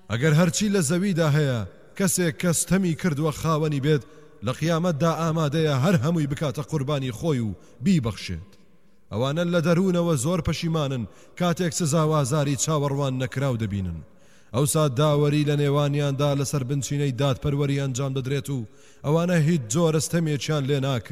ئەگەر هەرچی لە زەویدا هەیە کەسێک کە ستەمی کردووە خاوەنی بێت لە قیامەتدا ئامادەیە هەر هەمووی بکاتە قوربانی خۆی و بیبەخشێت. ئەوانە لە دەروونەوە زۆر پەشیمانن کاتێک سزاوازاری چاوەڕوان نەکراو دەبینن. ئەوسا داوەری لە نێوانیاندا لەسەر بنچینەی دادپەروەری ئەنجام دەدرێت و ئەوانە هیچ جۆرە ستەمێکیان لێ ناکرێت.